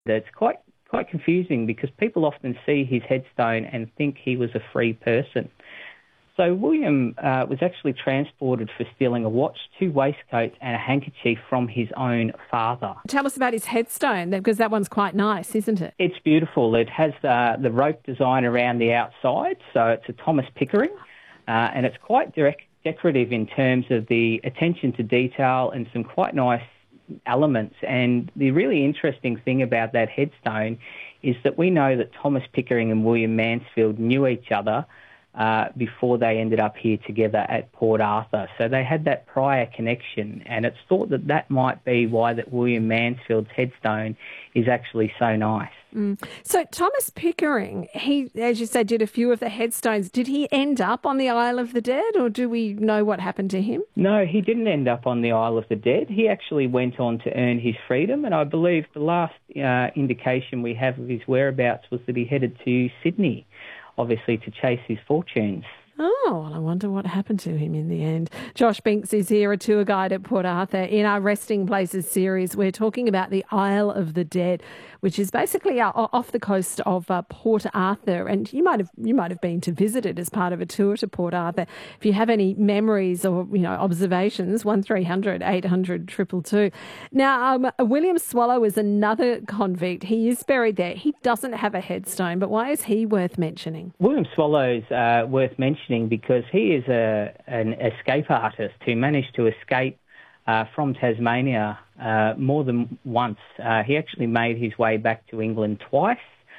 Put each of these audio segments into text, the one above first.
It's quite confusing because people often see his headstone and think he was a free person. So William was actually transported for stealing a watch, 2 waistcoats and a handkerchief from his own father. Tell us about his headstone, because that one's quite nice, isn't it? It's beautiful. It has the rope design around the outside, so it's a Thomas Pickering, and it's quite decorative in terms of the attention to detail and some quite nice elements. And the really interesting thing about that headstone is that we know that Thomas Pickering and William Mansfield knew each other before they ended up here together at Port Arthur. So they had that prior connection, and it's thought that that might be why that William Mansfield's headstone is actually so nice. So Thomas Pickering, he, as you said, did a few of the headstones. Did he end up on the Isle of the Dead, or do we know what happened to him? No, he didn't end up on the Isle of the Dead. He actually went on to earn his freedom, and I believe the last indication we have of his whereabouts was that he headed to Sydney, obviously to chase his fortunes. Oh, well, I wonder what happened to him in the end. Josh Binks is here, a tour guide at Port Arthur. In our Resting Places series, we're talking about the Isle of the Dead, which is basically off the coast of Port Arthur. And you might have been to visit it as part of a tour to Port Arthur. If you have any memories or observations, 1300 800 222. Now, William Swallow is another convict. He is buried there. He doesn't have a headstone, but why is he worth mentioning? William Swallow's worth mentioning because he is an escape artist who managed to escape from Tasmania more than once. He actually made his way back to England twice,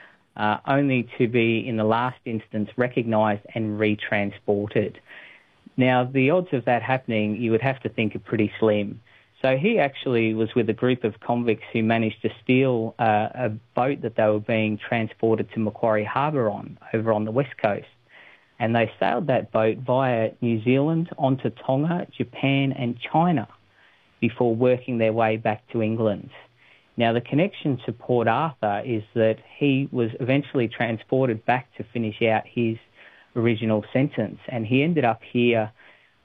only to be, in the last instance, recognised and retransported. Now, the odds of that happening, you would have to think, are pretty slim. So he actually was with a group of convicts who managed to steal a boat that they were being transported to Macquarie Harbour over on the west coast. And they sailed that boat via New Zealand onto Tonga, Japan and China before working their way back to England. Now, the connection to Port Arthur is that he was eventually transported back to finish out his original sentence, and he ended up here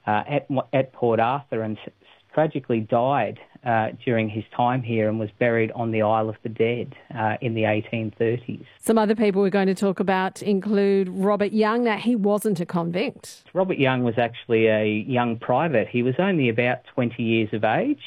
at Port Arthur and tragically died during his time here and was buried on the Isle of the Dead in the 1830s. Some other people we're going to talk about include Robert Young. Now, he wasn't a convict. Robert Young was actually a young private. He was only about 20 years of age,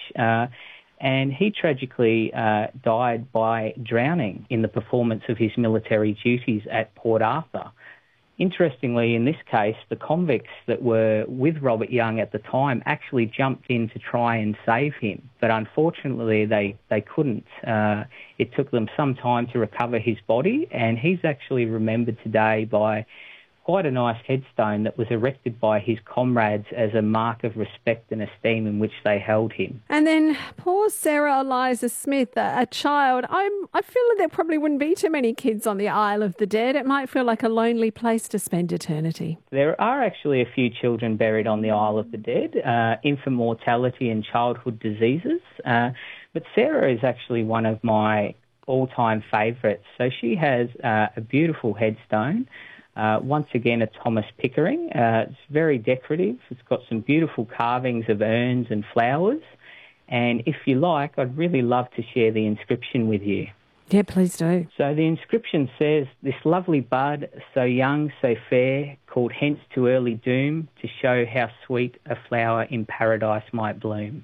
and he tragically died by drowning in the performance of his military duties at Port Arthur. Interestingly, in this case, the convicts that were with Robert Young at the time actually jumped in to try and save him, but unfortunately they couldn't. It took them some time to recover his body, and he's actually remembered today by quite a nice headstone that was erected by his comrades as a mark of respect and esteem in which they held him. And then poor Sarah Eliza Smith, a child. I feel that there probably wouldn't be too many kids on the Isle of the Dead. It might feel like a lonely place to spend eternity. There are actually a few children buried on the Isle of the Dead, infant mortality and childhood diseases. But Sarah is actually one of my all-time favourites. So she has a beautiful headstone. Once again, a Thomas Pickering. It's very decorative. It's got some beautiful carvings of urns and flowers. And if you like, I'd really love to share the inscription with you. Yeah, please do. So the inscription says, "This lovely bud, so young, so fair, called hence to early doom, to show how sweet a flower in paradise might bloom."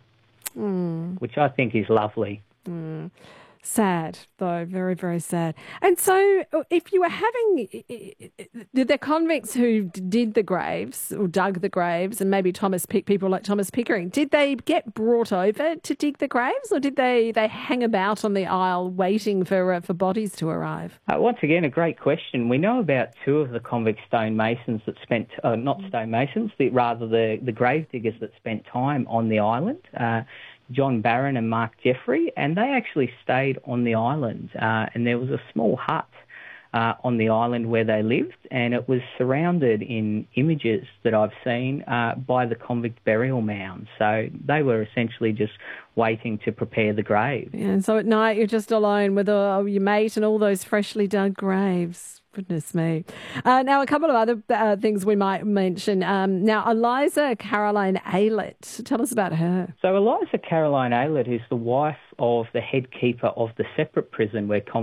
Which I think is lovely. Sad, though, very, very sad. And so if you were having the convicts who did the graves or dug the graves, and maybe people like Thomas Pickering, did they get brought over to dig the graves, or did they hang about on the Isle waiting for bodies to arrive? Once again, a great question. We know about 2 of the convict stonemasons that spent, not stonemasons, the grave diggers that spent time on the island, John Barron and Mark Jeffrey, and they actually stayed on the island. And there was a small hut on the island where they lived, and it was surrounded in images that I've seen by the convict burial mound. So they were essentially just waiting to prepare the grave. Yeah, and so at night you're just alone with your mate and all those freshly dug graves. Goodness me. Now, a couple of other things we might mention. Now, Eliza Caroline Aylett. Tell us about her. So Eliza Caroline Aylett is the wife of the head keeper of the separate prison where